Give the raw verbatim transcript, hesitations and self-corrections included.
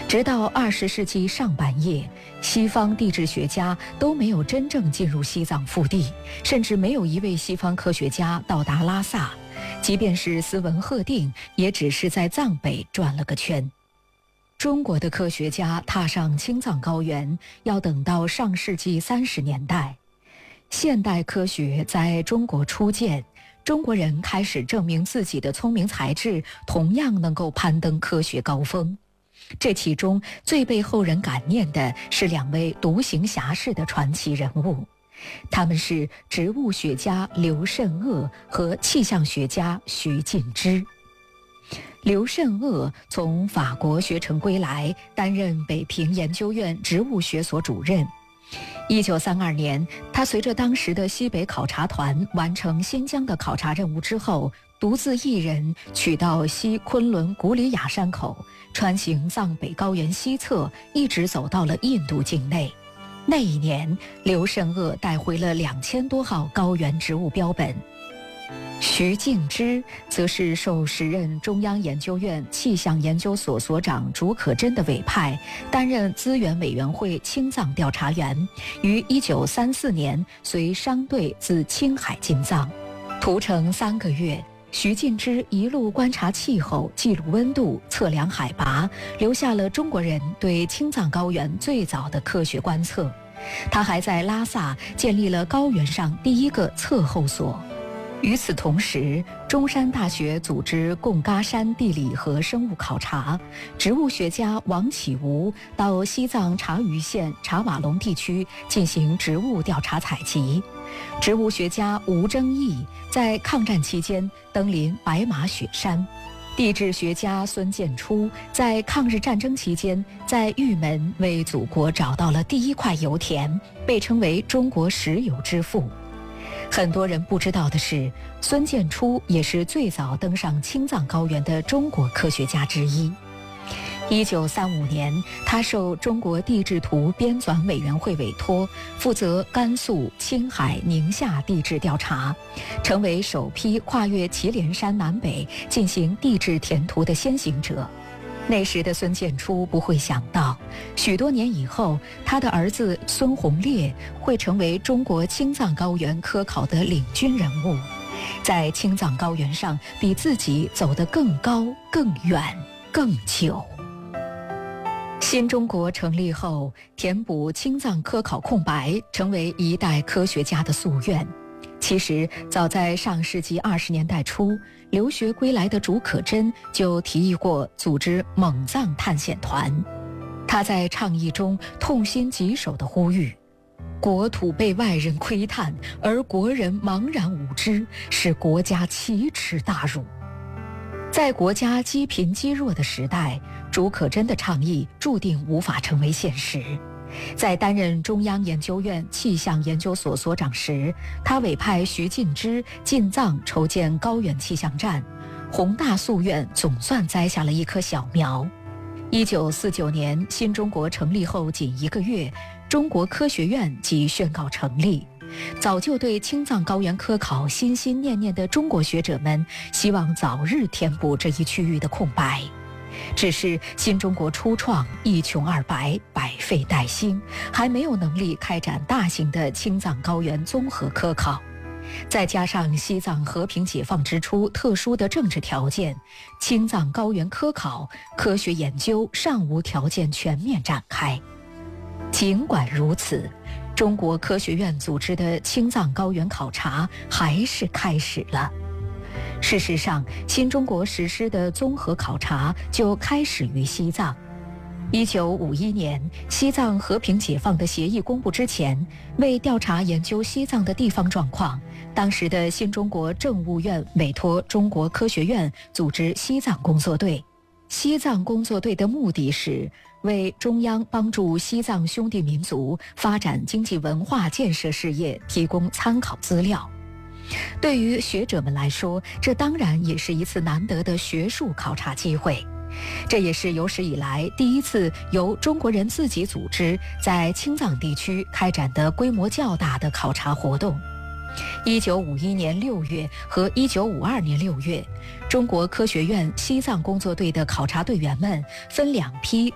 直到二十世纪上半叶，西方地质学家都没有真正进入西藏腹地，甚至没有一位西方科学家到达拉萨。即便是斯文赫定，也只是在藏北转了个圈。中国的科学家踏上青藏高原，要等到上世纪三十年代。现代科学在中国初建，中国人开始证明自己的聪明才智同样能够攀登科学高峰。这其中最被后人感念的是两位独行侠式的传奇人物，他们是植物学家刘慎鄂和气象学家徐近之。刘慎鄂从法国学成归来，担任北平研究院植物学所主任。一九三二年，他随着当时的西北考察团完成新疆的考察任务之后，独自一人取道西昆仑古里雅山口，穿行藏北高原西侧，一直走到了印度境内。那一年，刘慎鄂带回了两千多号高原植物标本。徐敬之则是受时任中央研究院气象研究所所长竺可桢的委派，担任资源委员会青藏调查员，于一九三四年随商队自青海进藏。途程三个月，徐敬之一路观察气候，记录温度，测量海拔，留下了中国人对青藏高原最早的科学观测。他还在拉萨建立了高原上第一个测候所。与此同时，中山大学组织贡嘎山地理和生物考察，植物学家王启吾到西藏察隅县察瓦龙地区进行植物调查采集。植物学家吴征义在抗战期间登临白马雪山。地质学家孙建初在抗日战争期间在玉门为祖国找到了第一块油田，被称为中国石油之父。很多人不知道的是，孙建初也是最早登上青藏高原的中国科学家之一。一九三五年，他受中国地质图编纂委员会委托，负责甘肃、青海、宁夏地质调查，成为首批跨越祁连山南北进行地质填图的先行者。那时的孙建初不会想到，许多年以后，他的儿子孙洪烈会成为中国青藏高原科考的领军人物，在青藏高原上比自己走得更高、更远、更久。新中国成立后，填补青藏科考空白成为一代科学家的夙愿。其实早在上世纪二十年代初，留学归来的竺可桢就提议过组织蒙藏探险团。他在倡议中痛心疾首地呼吁，国土被外人窥探，而国人茫然无知，是国家奇耻大辱。在国家积贫积弱的时代，竺可桢的倡议注定无法成为现实。在担任中央研究院气象研究所所长时，他委派徐近之进藏筹建高原气象站，宏大夙愿总算栽下了一棵小苗。一九四九年，新中国成立后仅一个月，中国科学院即宣告成立。早就对青藏高原科考心心念念的中国学者们，希望早日填补这一区域的空白。只是新中国初创，一穷二白，百废待兴，还没有能力开展大型的青藏高原综合科考。再加上西藏和平解放之初特殊的政治条件，青藏高原科考科学研究尚无条件全面展开。尽管如此，中国科学院组织的青藏高原考察还是开始了。事实上，新中国实施的综合考察就开始于西藏。一九五一年，西藏和平解放的协议公布之前，为调查研究西藏的地方状况，当时的新中国政务院委托中国科学院组织西藏工作队。西藏工作队的目的是为中央帮助西藏兄弟民族发展经济文化建设事业提供参考资料。对于学者们来说，这当然也是一次难得的学术考察机会。这也是有史以来第一次由中国人自己组织在青藏地区开展的规模较大的考察活动。一九五一年六月和一九五二年六月，中国科学院西藏工作队的考察队员们分两批